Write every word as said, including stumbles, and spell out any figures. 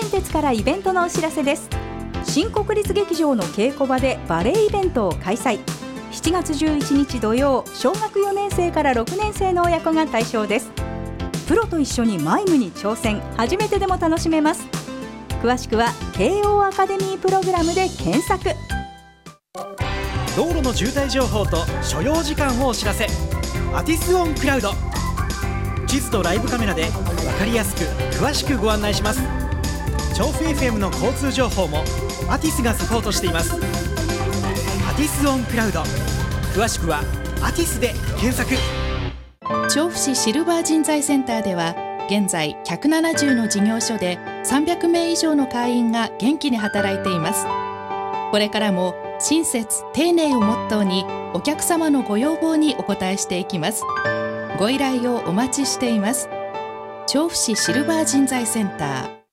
電鉄からイベントのお知らせです。新国立劇場の稽古場でバレエイベントを開催。しちがつじゅういちにち土曜、小学よねんせいからろくねんせいの親子が対象です。プロと一緒にマイムに挑戦、初めてでも楽しめます。詳しくは慶応アカデミープログラムで検索。 道路の渋滞情報と所要時間をお知らせ。アティスオンクラウド、地図とライブカメラで分かりやすく詳しくご案内します。調布 エフエム の交通情報もアティスがサポートしています。アティスオンクラウド、詳しくはアティスで検索。 調布市シルバー人材センターでは現在ひゃくななじゅうの事業所でさんびゃくめい以上の会員が元気に働いています。これからも親切丁寧をモットーにお客様のご要望にお応えしていきます。ご依頼をお待ちしています。調布市シルバー人材センター。